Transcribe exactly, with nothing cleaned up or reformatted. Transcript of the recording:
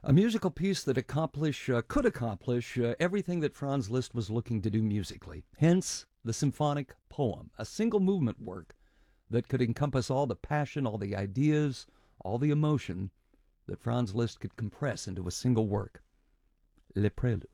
A musical piece that accomplish uh, could accomplish uh, everything that Franz Liszt was looking to do musically. Hence, the symphonic poem, a single movement work that could encompass all the passion, all the ideas, all the emotion that Franz Liszt could compress into a single work. Le Prélude.